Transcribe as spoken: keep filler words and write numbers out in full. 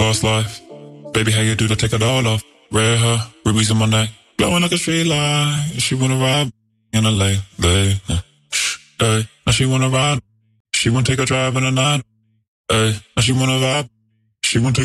fast life. Baby, how you do to take it all off? Red hair, rubies in my neck, glowing like a street light. She wanna ride in a late, late, uh, shh, hey. Now she wanna ride. She wanna take a drive in the night, hey. Now she wanna vibe. She wanna take